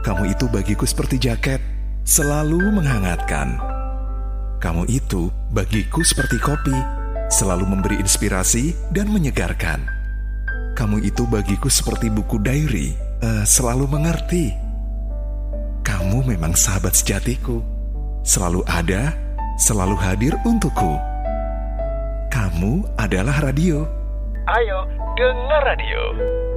Kamu itu bagiku seperti jaket, selalu menghangatkan. Kamu itu bagiku seperti kopi, selalu memberi inspirasi dan menyegarkan. Kamu itu bagiku seperti buku diary, selalu mengerti. Kamu memang sahabat sejatiku, selalu ada, selalu hadir untukku. Kamu adalah radio. Ayo, dengar radio.